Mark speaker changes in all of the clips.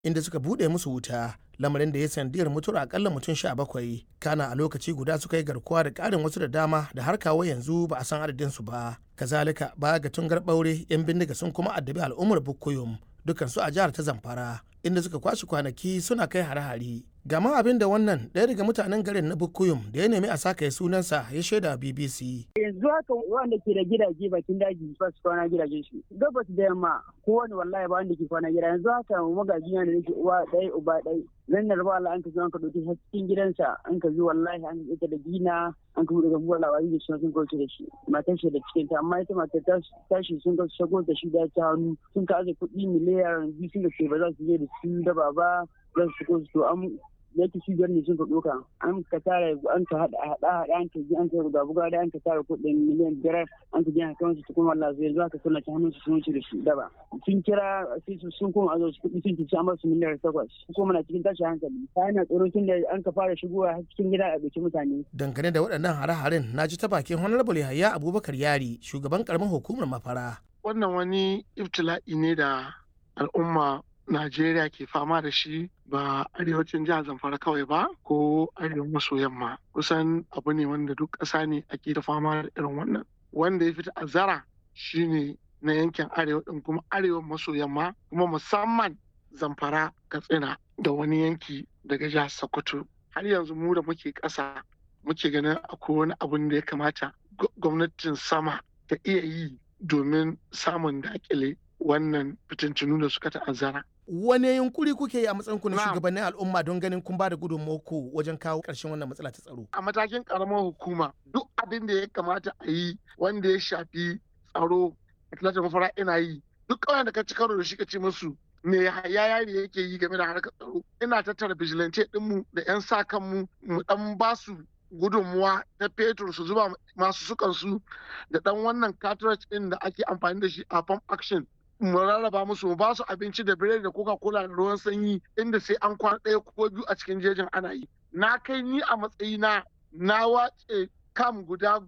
Speaker 1: inda suka buɗe musu wuta, lamarin da ya sandiyar mutuwar akalla mutum 17. Kana a lokaci guda suka yi garkuwa da ƙarin wasu da dama da har kawo yanzu ba a san adadinsu ba. Kazalika baya ga tungar ɓaure 'yan bindiga sun kuma addabi al'ummar Bukuyum dukansu a jihar ta Zamfara, inda suka kwashe kwanaki suna kai hare-hare. Gama abin da wannan ɗaya daga mutanen garin na Bukuyum da ya nemi a saka ya sunansa ya shaida BBC.
Speaker 2: Yanzu haka wanda ke da gidaje bakin daji ba su kwana gidajen shi. Gabas da yamma kowane wallahi ba wanda ke kwana gida. Yanzu haka magaji na da nake uwa ɗaya uba ɗaya. Zan da raba Allah an ka zo an ka ɗauki cikin gidansa an ka zo wallahi an ka da dina an ka buɗe gabuwar labari da shi sun kauce da shi. Matar shi da cikin ta amma ita matar tashi sun ka shago da shi da ta hannu sun ka aje kuɗi miliyan 2 sun ce ba za su je da su daba ba za su ko su an yake shigar ne sun ka ɗauka an ka tara an ka haɗa an ka ji an ka buga da an ka tara kuɗin miliyan 5 an ka ji an kawo su kuma Allah zai zuwa ka suna ta hannun su sun wuce da shi daba sun kira sai su sun kuma azo su kuɗi sun ci amma su miliyan 8 kuma na cikin tashin hankali ta yana tsoro tun da an ka fara shigowa cikin gida a ɗauki mutane.
Speaker 1: Dangane da waɗannan hare-haren na ji ta bakin Honorable Yahaya Abubakar Yari, shugaban karamar hukumar Mafara.
Speaker 3: Wannan wani ibtila'i ne da al'umma Najeriya ke fama da shi ba arewacin jihar Zamfara kawai ba ko arewa maso yamma. Kusan abu ne wanda duk ƙasa ne ake da fama da irin wannan. Wanda ya fita azara shine na yankin arewa ɗin kuma arewa maso yamma kuma musamman Zamfara, Katsina da wani yanki daga jihar Sokoto. Har yanzu mu da muke ƙasa muke ganin akwai wani abun da ya kamata gwamnatin sama ta iya yi domin samun daƙile wannan fitintunu da suka ta'azzara.
Speaker 1: Wane yunkuri kuke yi a matsayinku na shugabannin al'umma don ganin kun ba da gudunmawarku wajen kawo ƙarshen wannan matsala ta tsaro?
Speaker 3: A matakin ƙaramar hukuma duk abin da ya kamata a yi wanda ya shafi tsaro a talatin mafara ina yi. Duk ƙauyen da ka ci karo da shi ka ce musu me yari yake yi game da harkar tsaro. Ina tattara vigilante ɗinmu da 'yan sa kanmu mu ɗan ba su gudunmuwa ta fetur su zuba masu sukansu da ɗan wannan cartridge ɗin da ake amfani da shi a pump action. Mu rarraba musu mu ba su abinci da biredi da coca-cola da ruwan sanyi inda sai an kwana ɗaya ko biyu a cikin jejin ana yi. Na kai ni a matsayina na wace kam guda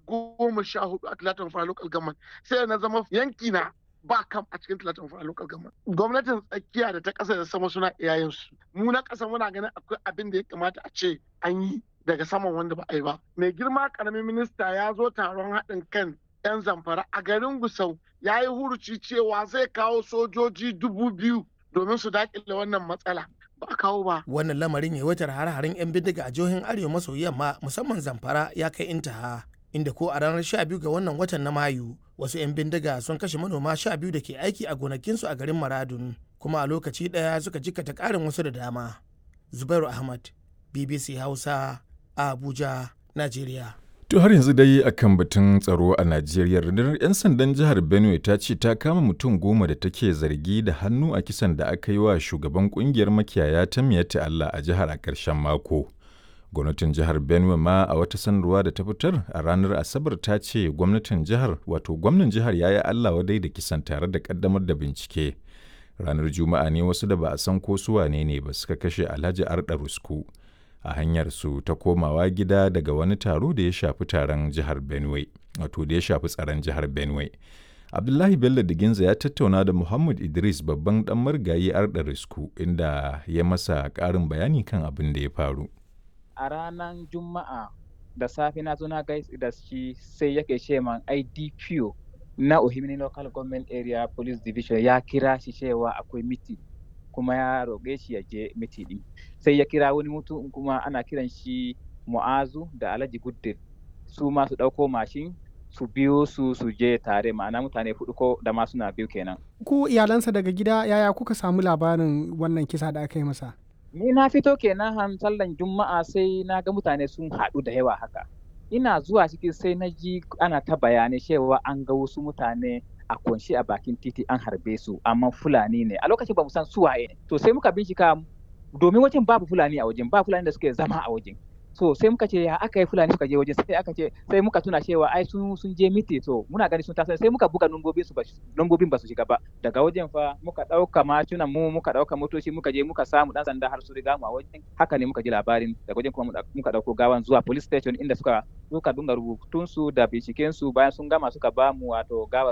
Speaker 3: 14 a talatin fara local government sai na zama yanki na ba kam a cikin talatin fara local government. Gwamnatin tsakiya da ta ƙasa da sama suna iyayensu. Mu na ƙasa muna ganin akwai abin da ya kamata a ce an yi daga saman wanda ba a yi ba. Mai girma ƙaramin minista ya zo taron haɗin kan 'yan Zamfara a garin Gusau ya yi huruci cewa zai kawo sojoji 2,000 domin su daƙile wannan matsala. Ba a kawo ba.
Speaker 1: Wannan lamarin yawaitar hare-haren 'yan bindiga a jihohin Arewa maso yamma musamman Zamfara ya kai intaha. Inda ko a ranar 12 ga wannan watan na Mayu wasu 'yan bindiga sun kashe manoma 12 da ke aiki a gonakinsu a garin Maradun kuma a lokaci ɗaya suka jikkata ƙarin wasu da dama. Zubairu Ahmad, BBC Hausa, Abuja, Najeriya.
Speaker 4: To har yanzu dai akan batun tsaro a Najeriya, rundunar 'yan sandan jihar Benue ta ce ta kama mutum 10 da take zargi da hannu a kisan da aka yi wa shugaban kungiyar makiyaya ta Miyatta Allah a jihar a ƙarshen mako. Gwamnatin jihar Benue ma a wata sanarwa da ta fitar a ranar Asabar ta ce gwamnan jihar ya yi Allah wadai da kisan tare da ƙaddamar da bincike. Ranar Juma'a ne wasu da ba a san ko su wane ne ba suka kashe Alhaji Arda Rusku a hanyar su ta komawa gida daga wani taro da ya shafi taron jihar Benue, wato da ya shafi tsaron jihar Benue. Abdullahi Bello Diginza ya tattauna da Muhammad Idris babban dan marigayi Arda Rusku inda ya masa ƙarin bayani kan abin da ya faru.
Speaker 5: A ranar Juma'a da safe na zo na gaisa da shi sai yake ce man IDPO na Ohimini Local Government Area Police Division ya kira shi cewa akwai meeting kuma ya roƙe shi ya je miti ɗin. Sai ya kira wani mutum kuma ana kiran shi Mu'azu da Alhaji Guddin su ma su ɗauko mashin su biyo su je tare, ma'ana mutane 4 ko da ma suna biyu kenan.
Speaker 6: Ku iyalansa daga gida yaya kuka samu labarin wannan kisa da aka yi masa?
Speaker 5: Ni na fito kenan han sallan Juma'a sai na ga mutane sun haɗu da yawa haka. Ina zuwa ciki sai na ji ana ta bayanai cewa an ga wasu mutane a kunshi a bakin titi an harbe su amma Fulani ne. A lokacin ba mu san su waye ne. To sai muka bincika domin wajen babu Fulani a wajen, ba Fulani da suke zama a wajen. So sai muka ce ya aka yi Fulani suka je waje, sai muka tuna cewa ai sun je miti, to muna gani sun tasa sai muka buga lambobin ba su shiga ba. Daga wajen fa muka dauka macinan mu, muka dauka motoci, muka je muka samu dan sanda har su riga mu a wajen. Haka ne muka ji labarin. Daga wajen kuma muka dauko gawan zuwa police station inda suka dunga rubutun su da binciken su, bayan sun gama suka ba mu wato gawar